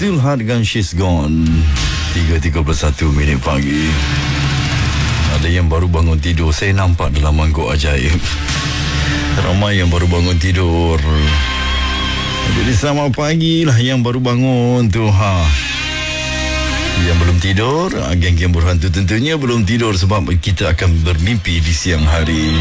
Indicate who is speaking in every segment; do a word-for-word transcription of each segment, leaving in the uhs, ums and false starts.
Speaker 1: Still Hard dengan She's Gone. tiga tiga puluh satu minit pagi. Ada yang baru bangun tidur. Saya nampak dalam mangkuk ajaib. Ramai yang baru bangun tidur. Jadi selamat pagi lah yang baru bangun tu, ha. Yang belum tidur, geng-geng berhantu tentunya belum tidur sebab kita akan bermimpi di siang hari.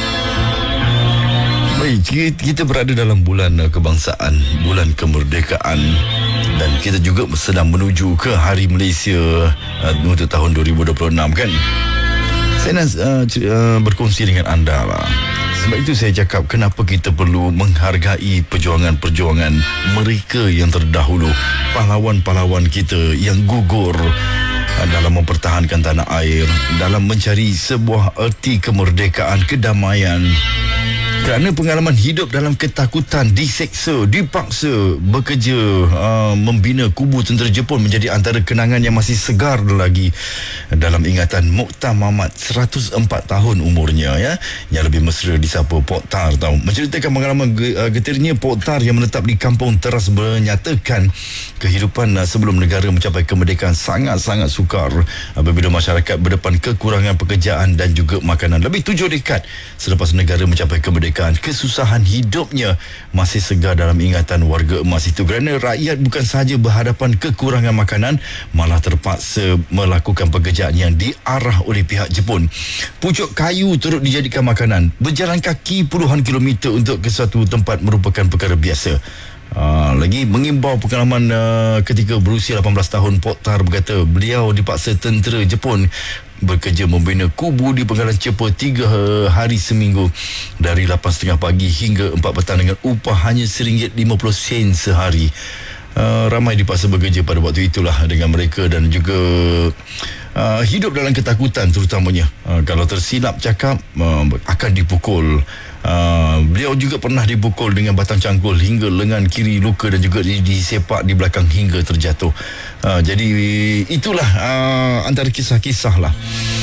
Speaker 1: Baik, kita berada dalam bulan kebangsaan, bulan kemerdekaan, dan kita juga sedang menuju ke Hari Malaysia uh, untuk tahun dua ribu dua puluh enam, kan? Saya nak uh, uh, berkongsi dengan anda lah. Sebab itu saya cakap kenapa kita perlu menghargai perjuangan-perjuangan mereka yang terdahulu, pahlawan-pahlawan kita yang gugur dalam mempertahankan tanah air, dalam mencari sebuah erti kemerdekaan, kedamaian. Kerana pengalaman hidup dalam ketakutan, diseksa, dipaksa bekerja, uh, membina kubu tentera Jepun menjadi antara kenangan yang masih segar lagi dalam ingatan Mokhtar Mahmad, seratus empat tahun umurnya, ya, yang lebih mesra disapa Pok Tar, tahu. Menceritakan pengalaman getirnya Pok Tar yang menetap di kampung teras menyatakan kehidupan uh, sebelum negara mencapai kemerdekaan sangat-sangat sukar apabila masyarakat berdepan kekurangan pekerjaan dan juga makanan. Lebih tujuh dekad selepas negara mencapai kemerdekaan, kesusahan hidupnya masih segar dalam ingatan warga emas itu kerana rakyat bukan sahaja berhadapan kekurangan makanan, malah terpaksa melakukan pekerjaan yang diarah oleh pihak Jepun. Pucuk kayu turut dijadikan makanan. Berjalan kaki puluhan kilometer untuk ke suatu tempat merupakan perkara biasa. Uh, lagi mengimbau pengalaman uh, ketika berusia lapan belas tahun, Pok Tar berkata beliau dipaksa tentera Jepun bekerja membina kubu di Penggalan Cepa tiga hari seminggu dari lapan tiga puluh pagi hingga empat petang dengan upah hanya seringgit lima puluh sen sehari. Uh, ramai dipaksa bekerja pada waktu itulah dengan mereka dan juga uh, hidup dalam ketakutan terutamanya. Uh, kalau tersilap cakap uh, akan dipukul. Uh, beliau juga pernah dipukul dengan batang cangkul hingga lengan kiri luka dan juga disepak di belakang hingga terjatuh. Uh, jadi itulah uh, antara kisah-kisah lah.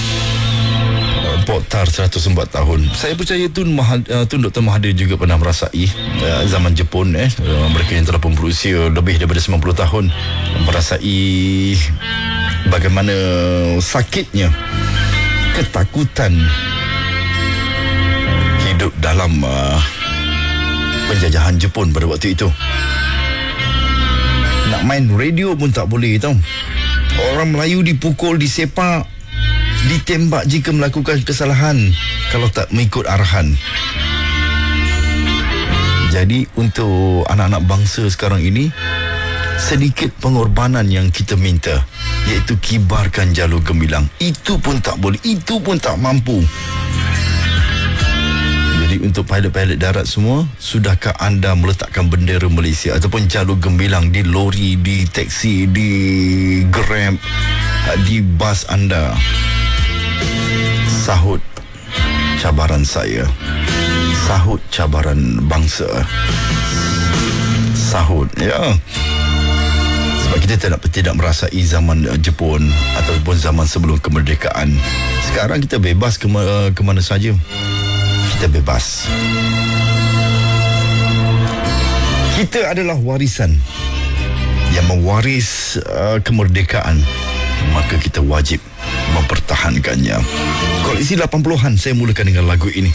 Speaker 1: Pok Tar seratus empat tahun. Saya percaya Tun, Mahad, uh, Tun Doktor Mahathir juga pernah merasai uh, zaman Jepun, eh. Uh, mereka yang telah pun berusia lebih daripada sembilan puluh tahun merasai bagaimana sakitnya ketakutan hidup dalam uh, penjajahan Jepun pada waktu itu. Nak main radio pun tak boleh, tau. Orang Melayu dipukul, disepak, ditembak jika melakukan kesalahan kalau tak mengikut arahan. Jadi untuk anak-anak bangsa sekarang ini, sedikit pengorbanan yang kita minta, iaitu kibarkan jalur gemilang. Itu pun tak boleh, itu pun tak mampu. Jadi untuk pilot-pilot darat semua, sudahkah anda meletakkan bendera Malaysia ataupun jalur gemilang di lori, di teksi, di Grab, di bas anda? Sahut cabaran saya, sahut cabaran bangsa, sahut, ya. Sebab kita tidak tidak merasai zaman Jepun ataupun zaman sebelum kemerdekaan. Sekarang kita bebas ke, ke mana saja. Kita bebas. Kita adalah warisan yang mewaris uh, kemerdekaan, maka kita wajib mempertahankannya. Koleksi lapan puluhan saya mulakan dengan lagu ini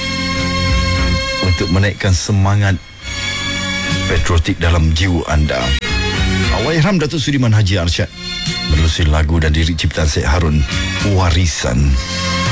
Speaker 1: untuk menaikkan semangat patriotik dalam jiwa anda. Allahyarham Datuk Sudiman Haji Arsyad menelusuri lagu dan lirik ciptaan Syed Harun, Warisan.